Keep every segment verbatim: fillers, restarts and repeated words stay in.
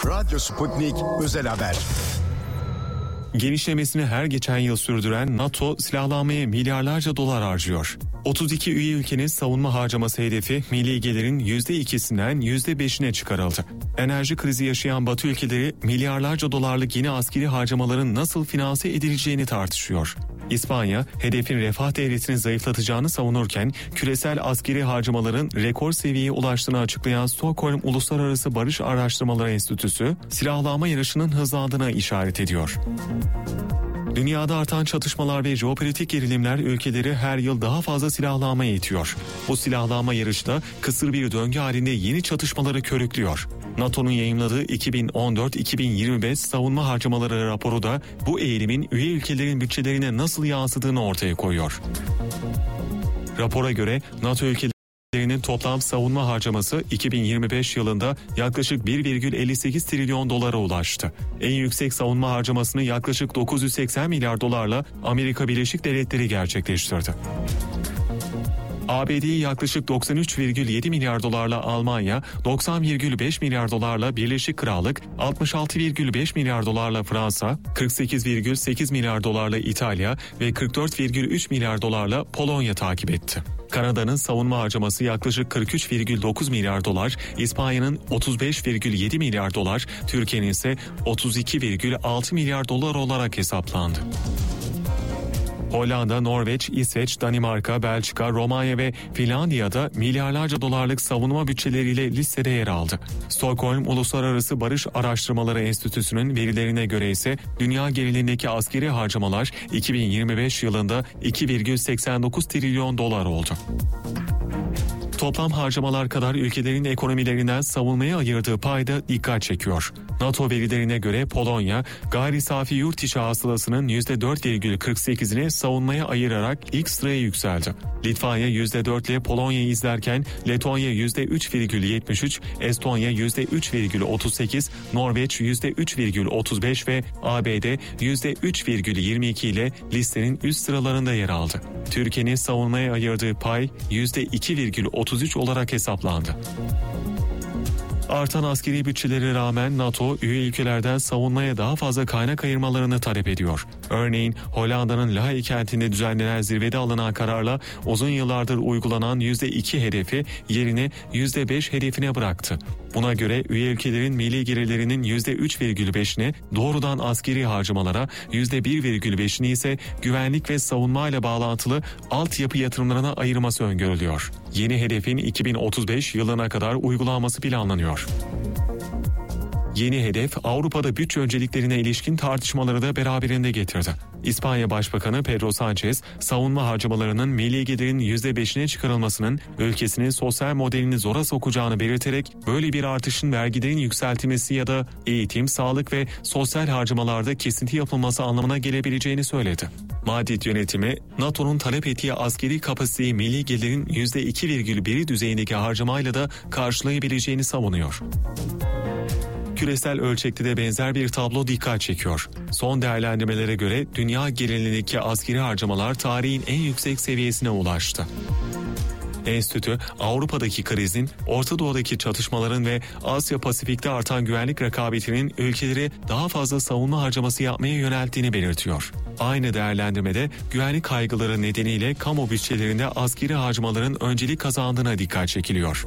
Radyo Sputnik Özel Haber. Genişlemesini her geçen yıl sürdüren NATO silahlanmaya milyarlarca dolar harcıyor. otuz iki üye ülkenin savunma harcaması hedefi milli gelirin yüzde ikisinden yüzde beşine çıkarıldı. Enerji krizi yaşayan Batı ülkeleri milyarlarca dolarlık yeni askeri harcamaların nasıl finanse edileceğini tartışıyor. İspanya, hedefin refah devletini zayıflatacağını savunurken küresel askeri harcamaların rekor seviyeye ulaştığını açıklayan Stockholm Uluslararası Barış Araştırmaları Enstitüsü, silahlanma yarışının hızlandığına işaret ediyor. Dünyada artan çatışmalar ve jeopolitik gerilimler ülkeleri her yıl daha fazla silahlanmaya itiyor. Bu silahlanma yarışı da kısır bir döngü halinde yeni çatışmaları körüklüyor. NATO'nun yayımladığı iki bin on dört iki bin yirmi beş savunma harcamaları raporu da bu eğilimin üye ülkelerin bütçelerine nasıl yansıdığını ortaya koyuyor. Rapora göre NATO ülkelerinin toplam savunma harcaması iki bin yirmi beş yılında yaklaşık bir virgül elli sekiz trilyon dolara ulaştı. En yüksek savunma harcamasını yaklaşık dokuz yüz seksen milyar dolarla Amerika Birleşik Devletleri gerçekleştirdi. A B D'yi yaklaşık doksan üç virgül yedi milyar dolarla Almanya, doksan virgül beş milyar dolarla Birleşik Krallık, altmış altı virgül beş milyar dolarla Fransa, kırk sekiz virgül sekiz milyar dolarla İtalya ve kırk dört virgül üç milyar dolarla Polonya takip etti. Kanada'nın savunma harcaması yaklaşık kırk üç virgül dokuz milyar dolar, İspanya'nın otuz beş virgül yedi milyar dolar, Türkiye'nin ise otuz iki virgül altı milyar dolar olarak hesaplandı. Hollanda, Norveç, İsveç, Danimarka, Belçika, Romanya ve Finlandiya'da milyarlarca dolarlık savunma bütçeleriyle listede yer aldı. Stockholm Uluslararası Barış Araştırmaları Enstitüsü'nün verilerine göre ise dünya genelindeki askeri harcamalar iki bin yirmi beş yılında iki virgül seksen dokuz trilyon dolar oldu. Toplam harcamalar kadar ülkelerin ekonomilerinden savunmaya ayırdığı pay da dikkat çekiyor. NATO verilerine göre Polonya, gayri safi yurt içi hasılasının yüzde dört virgül kırk sekizini savunmaya ayırarak ilk sıraya yükseldi. Litvanya yüzde dört ile Polonya'yı izlerken Letonya yüzde üç virgül yetmiş üç, Estonya yüzde üç virgül otuz sekiz, Norveç yüzde üç virgül otuz beş ve A B D yüzde üç virgül yirmi iki ile listenin üst sıralarında yer aldı. Türkiye'nin savunmaya ayırdığı pay yüzde iki virgül otuz üç olarak hesaplandı. Artan askeri bütçeleri rağmen NATO, üye ülkelerden savunmaya daha fazla kaynak ayırmalarını talep ediyor. Örneğin Hollanda'nın La Haye kentinde düzenlenen zirvede alınan kararla uzun yıllardır uygulanan yüzde iki hedefi yerine yüzde beş hedefine bıraktı. Buna göre üye ülkelerin milli gelirlerinin yüzde üç virgül beşini doğrudan askeri harcamalara, yüzde bir virgül beşini ise güvenlik ve savunma ile bağlantılı altyapı yatırımlarına ayırması öngörülüyor. Yeni hedefin iki bin otuz beş yılına kadar uygulanması planlanıyor. Yeni hedef Avrupa'da bütçe önceliklerine ilişkin tartışmaları da beraberinde getirdi. İspanya Başbakanı Pedro Sanchez, savunma harcamalarının milli gelirin yüzde beşine çıkarılmasının ülkesinin sosyal modelini zora sokacağını belirterek böyle bir artışın vergilerin yükseltilmesi ya da eğitim, sağlık ve sosyal harcamalarda kesinti yapılması anlamına gelebileceğini söyledi. Madrid yönetimi, NATO'nun talep ettiği askeri kapasiteyi milli gelirin yüzde iki virgül biri düzeyindeki harcamayla da karşılayabileceğini savunuyor. Küresel ölçekte de benzer bir tablo dikkat çekiyor. Son değerlendirmelere göre dünya genelindeki askeri harcamalar tarihin en yüksek seviyesine ulaştı. Enstitü, Avrupa'daki krizin, Orta Doğu'daki çatışmaların ve Asya Pasifik'te artan güvenlik rekabetinin ülkeleri daha fazla savunma harcaması yapmaya yönelttiğini belirtiyor. Aynı değerlendirmede güvenlik kaygıları nedeniyle kamu bütçelerinde askeri harcamaların öncelik kazandığına dikkat çekiliyor.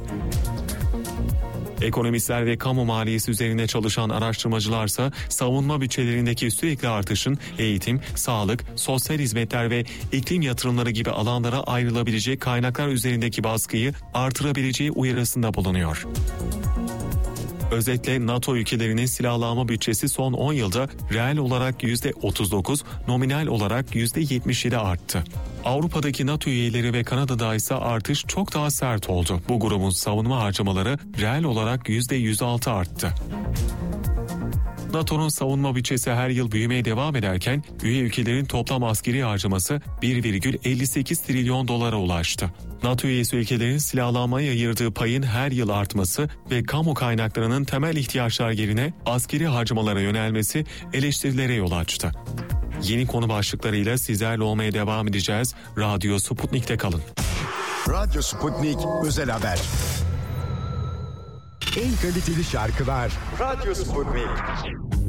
Ekonomistler ve kamu maliyesi üzerine çalışan araştırmacılarsa savunma bütçelerindeki sürekli artışın eğitim, sağlık, sosyal hizmetler ve iklim yatırımları gibi alanlara ayrılabilecek kaynaklar üzerindeki baskıyı artırabileceği uyarısında bulunuyor. Özetle NATO ülkelerinin silahlanma bütçesi son on yılda reel olarak yüzde otuz dokuz, nominal olarak yüzde yetmiş yedi arttı. Avrupa'daki NATO üyeleri ve Kanada'da ise artış çok daha sert oldu. Bu grubun savunma harcamaları reel olarak yüzde yüz altı arttı. NATO'nun savunma bütçesi her yıl büyümeye devam ederken üye ülkelerin toplam askeri harcaması bir virgül elli sekiz trilyon dolara ulaştı. NATO üyesi ülkelerin silahlanmaya ayırdığı payın her yıl artması ve kamu kaynaklarının temel ihtiyaçlar yerine askeri harcamalara yönelmesi eleştirilere yol açtı. Yeni konu başlıklarıyla sizlerle olmaya devam edeceğiz. Radyo Sputnik'te kalın. Radyo Sputnik Özel Haber. en kaliteli şarkılar Radyo Sputnik.